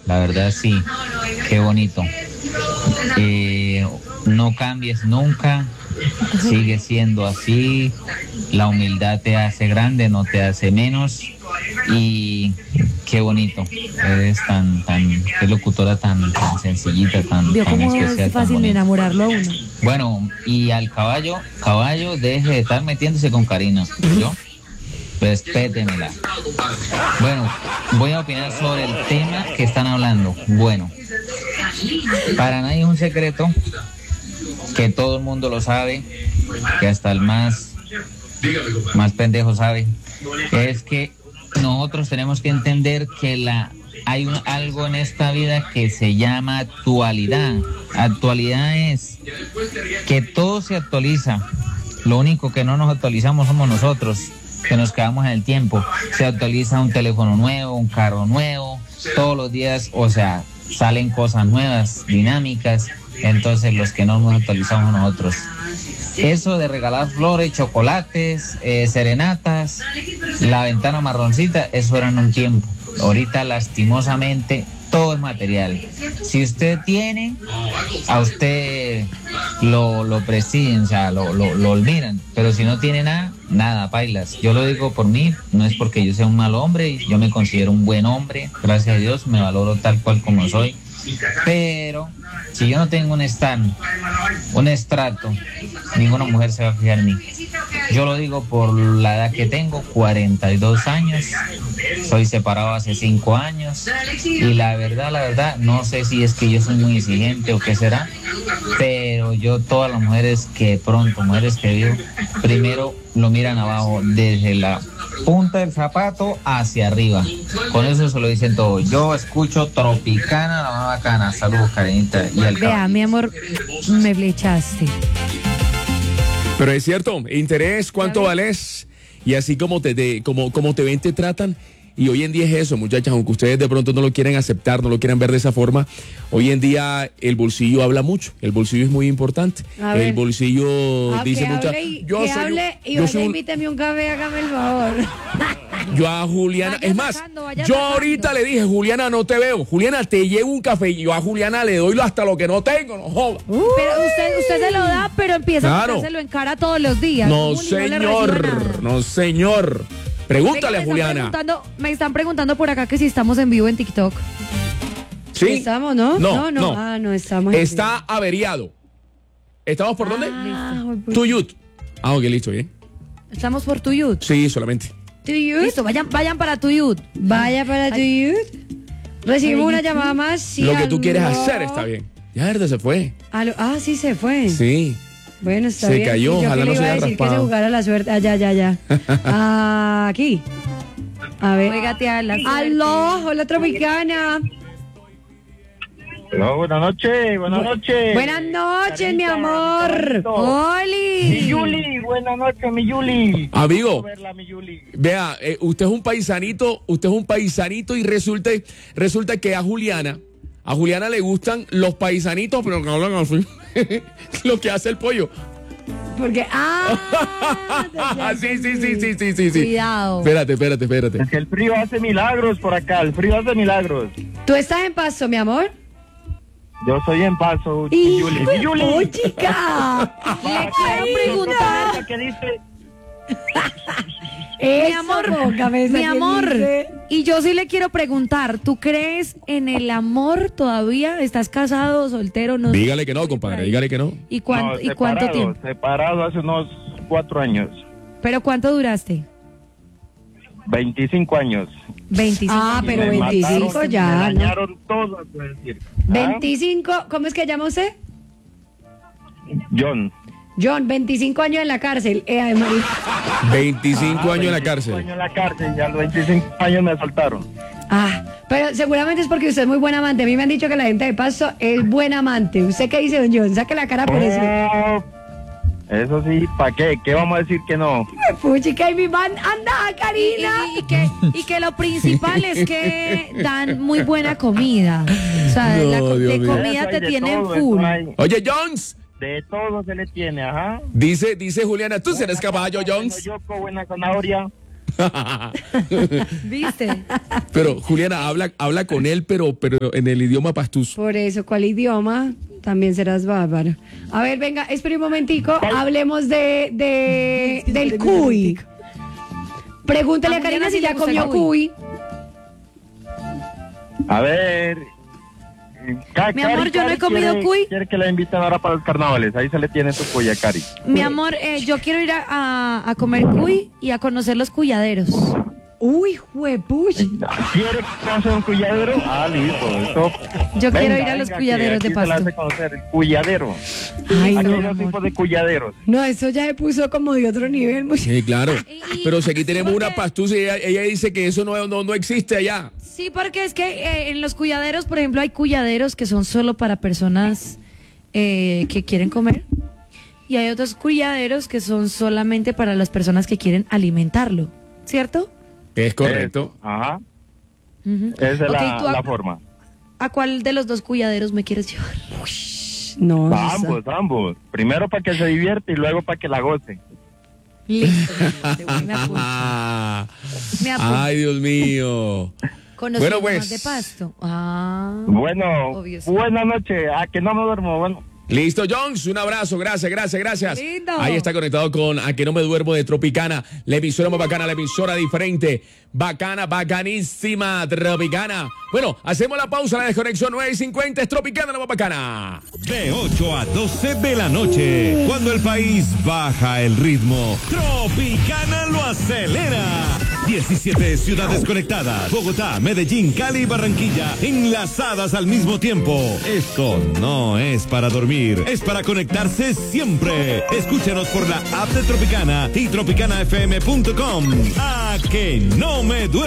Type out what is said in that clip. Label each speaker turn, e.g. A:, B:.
A: la verdad sí, qué bonito. No cambies nunca, sigue siendo así, la humildad te hace grande, no te hace menos, y qué bonito, eres qué locutora tan sencillita,
B: Vio
A: tan
B: cómo
A: especial,
B: es
A: tan
B: fácil de
A: bonita.
B: enamorarlo a uno.
A: Bueno, y al caballo, deje de estar metiéndose con Karina, ¿yo? Respétemela. Bueno, voy a opinar sobre el tema que están hablando. Bueno, para nadie es un secreto que todo el mundo lo sabe, que hasta el más pendejo sabe, es que nosotros tenemos que entender que hay algo en esta vida que se llama actualidad. Actualidad es que todo se actualiza. Lo único que no nos actualizamos somos nosotros, que nos quedamos en el tiempo. Se actualiza un teléfono nuevo, un carro nuevo, todos los días, o sea, salen cosas nuevas, dinámicas. Entonces los que no nos actualizamos nosotros. Eso de regalar flores, chocolates, serenatas, la ventana marroncita, eso era en un tiempo. Ahorita lastimosamente todo es material. Si usted tiene, a usted lo prestigien, o sea, lo olvidan. Pero si no tiene nada, pailas. Yo lo digo por mí, no es porque yo sea un mal hombre, yo me considero un buen hombre, gracias a Dios, me valoro tal cual como soy. Pero si yo no tengo un estrato, ninguna mujer se va a fijar en mí. Yo lo digo por la edad que tengo, 42 años, soy separado hace 5 años y la verdad, no sé si es que yo soy muy exigente o qué será, pero yo todas las mujeres que veo, primero lo miran abajo, desde la punta del zapato hacia arriba. Con eso se lo dicen todo. Yo escucho Tropicana, la más bacana. Saludos, Karenita. Y al
B: Vea, mi amor, me flechaste.
C: Pero es cierto, interés, cuánto vales, y así como te ven, te tratan. Y hoy en día es eso, muchachas, aunque ustedes de pronto no lo quieren aceptar, no lo quieran ver de esa forma, hoy en día el bolsillo habla mucho, el bolsillo es muy importante. El bolsillo dice mucho.
B: Invíteme un café, hágame el favor.
C: Yo a Juliana, es más, yo ahorita le dije, Juliana, no te veo. Juliana, te llevo un café y yo a Juliana le doy hasta lo que no tengo, no joda.
B: Pero usted se lo da, pero empieza a dárselo en cara todos los días.
C: No, señor, no, señor. Pregúntale a Juliana.
B: Me están preguntando por acá que si estamos en vivo en TikTok.
C: ¿Sí?
B: ¿Estamos, no?
C: No.
B: No estamos.
C: Está averiado. ¿Estamos por dónde? Tuyut. Ok, listo, bien.
B: ¿Estamos por Tuyut?
C: Sí, solamente.
B: ¿Tuyut? Listo, vayan para Tuyut. Vaya para Tuyut. Recibimos una llamada más. Sí,
C: lo que tú quieres hacer está bien. Ya, verdad, se fue.
B: Sí, se fue.
C: Sí.
B: Bueno, está
C: bien.
B: Se
C: cayó, ojalá no se haya raspado.
B: Que se jugara la suerte. Ya. Aquí. A ver. Juégate la suerte. Aló, hola Tropicana.
D: Hola, buenas noches.
B: Buenas noches, Carita, mi amor. ¡Oli!
D: Mi Yuli, buenas noches, mi Yuli.
C: Amigo,
D: verla, mi Yuli.
C: Vea, usted es un paisanito y resulta que a Juliana le gustan los paisanitos, pero que hablan así. Lo que hace el pollo.
B: Porque,
C: sí.
B: Cuidado.
C: Espérate.
D: Es que el frío hace milagros por acá,
B: ¿Tú estás en Pasto, mi amor?
D: Yo soy en Paso, mi Yuli.
B: ¡Mi Yuli! ¡Oh, chica! Le quiero preguntar.
D: ¿Qué dice?
B: Mi amor, y yo sí le quiero preguntar, ¿tú crees en el amor todavía? ¿Estás casado, soltero? No.
C: Dígale que no, compadre, dígale que no.
B: ¿Y cuánto tiempo?
D: Separado hace unos 4 años.
B: ¿Pero cuánto duraste?
D: 25 años.
B: 25. Pero 25 ya.
D: Me dañaron todo, puedo decir.
B: 25, ¿cómo es que llama usted?
D: John,
B: 25 años en la cárcel.
C: 25 años en la cárcel.
D: 25 años en la cárcel, ya a los 25 años me soltaron.
B: Pero seguramente es porque usted es muy buen amante. A mí me han dicho que la gente de Pasto es buen amante. ¿Usted qué dice, don John? Saque la cara por eso.
D: Eso sí, ¿para qué? ¿Qué vamos a decir que no?
B: Puchica, y mi man anda, Karina. Y que lo principal es que dan muy buena comida. O sea, de comida te tienen full.
C: Oye, Jones.
D: De todo se le tiene, ajá.
C: Dice Juliana, ¿tú serás caballo, Jones?
D: Yoco, buena zanahoria.
B: ¿Viste?
C: Pero Juliana, habla con él, pero en el idioma pastuz.
E: Por eso, ¿cuál idioma? También serás bárbaro. A ver, venga, espera un momentico. Hablemos del cuy. Pregúntale a Karina si ya comió cuy.
D: A ver.
B: Mi amor, yo no he comido cuy.
D: Quiere que la inviten ahora para los carnavales. Ahí se le tiene su cuy a Cari.
B: Mi amor, yo quiero ir a comer cuy y a conocer los cuyaderos.
E: Uy, juepuch.
D: ¿Quiere conocer un cuyadero? Ah, listo. Eso.
B: Yo quiero ir a los cuyaderos de
D: Pasto. Se la
B: Pasto.
D: hace conocer el cuyadero.
E: Ay,
D: Aquí
E: no,
D: hay dos tipos de cuyaderos.
E: No, eso ya se puso como de otro nivel.
C: Sí, claro. Pero si aquí tenemos una pastuz y ella dice que eso no existe allá.
B: Sí, porque es que en los cuyaderos, por ejemplo, hay cuyaderos que son solo para personas que quieren comer. Y hay otros cuyaderos que son solamente para las personas que quieren alimentarlo. ¿Cierto?
C: Es correcto.
D: Ajá.
B: Ujú.
D: Esa es
B: Ok, ¿tú
D: la forma.
B: ¿A cuál de los dos cuyaderos me quieres llevar?
E: No,
D: Ambos. Primero para que se divierte y luego para que la goce.
B: Listo. Me apunto. Me apunto.
C: Ay, Dios mío.
B: Conociendo
C: Bueno, pues.
B: más de Pasto. Ah.
D: Bueno,
B: Obvio, sí.
D: buenas noches. A que no me duermo. Bueno.
C: Listo, Jones, un abrazo, gracias.
B: Lindo.
C: Ahí está conectado con A que no me duermo de Tropicana, la emisora más bacana, la emisora diferente, bacana, bacanísima, Tropicana. Bueno, hacemos la pausa, la desconexión 9:50, es Tropicana, la más bacana.
F: De 8 a 12 de la noche, cuando el país baja el ritmo, Tropicana lo acelera. 17 ciudades conectadas, Bogotá, Medellín, Cali y Barranquilla, enlazadas al mismo tiempo. Esto no es para dormir, es para conectarse siempre. Escúchanos por la app de Tropicana y tropicanafm.com. A que no me duermo.